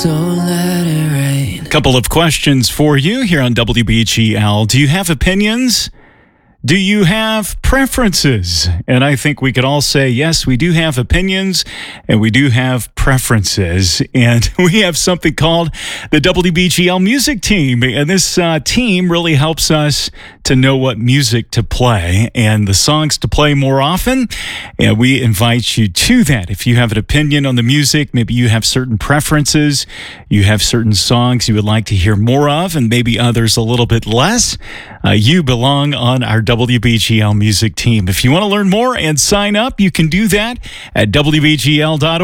So let it rain. Couple of questions for you here on WBGL. Do you have opinions? Do you have preferences? And I think we could all say, yes, we do have opinions and we do have preferences. And we have something called the WBGL Music Team. And this team really helps us to know what music to play and the songs to play more often. And we invite you to that. If you have an opinion on the music, maybe you have certain preferences, you have certain songs you would like to hear more of, and maybe others a little bit less, you belong on our WBGL Music Team. If you want to learn more and sign up, you can do that at WBGL.org.